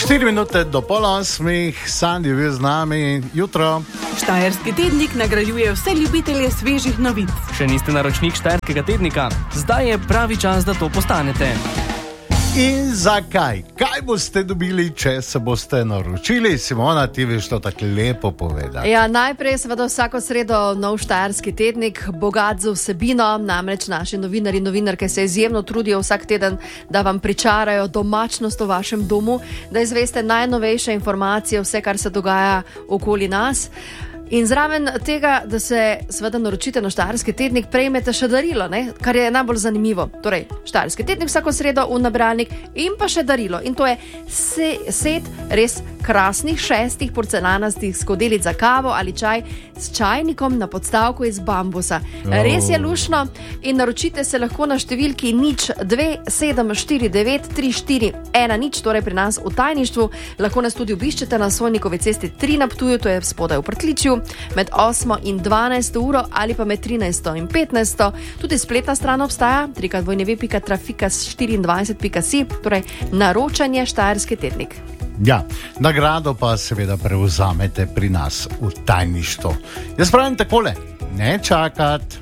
4 minute do 7:30, Sandi je bil z nami jutro. Štajerski tednik nagrajuje vse ljubitelje svežih novic. Še niste naročnik Štajerskega tednika? Zdaj je pravi čas, da to postanete. In zakaj? Kaj boste dobili, če se boste naročili? Simona, ti veš to tako lepo povedati. Ja, najprej seveda vsako sredo nov Štajerski tednik, bogat z vsebino, namreč naši novinarji in novinarke se izjemno trudijo vsak teden, da vam pričarajo domačnost v vašem domu, da izveste najnovejše informacije, vse, kar se dogaja okoli nas. In zraven tega, da se seveda naročite na Štajerski tednik, prejmete še darilo, ne? Kar je najbolj zanimivo. Torej, Štajerski tednik vsako sredo v nabiralnik in pa še darilo. In to je set res krasnih 6 porcelanastih skodelic za kavo ali čaj s čajnikom na podstavku iz bambusa. Res je lušno in naročite se lahko na številki 027493410, torej pri nas v tajništvu. Lahko nas tudi obiščete na Sojnikovi cesti 3 na Ptuju, to je spodaj v Prtličju, med 8 in 12 uro ali pa med 13 in 15. Tudi spletna stran obstaja, www.trafikas24.si, torej naročanje Štajerski tednik. Ja, nagrado pa seveda prevzamete pri nas v tajništvu. Jaz pravim takole, ne čakati.